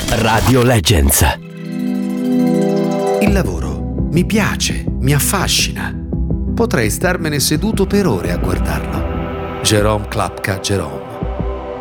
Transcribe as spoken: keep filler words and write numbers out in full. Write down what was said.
Radio Legends. Il lavoro mi piace, mi affascina. Potrei starmene seduto per ore a guardarlo. Jerome Klapka Jerome.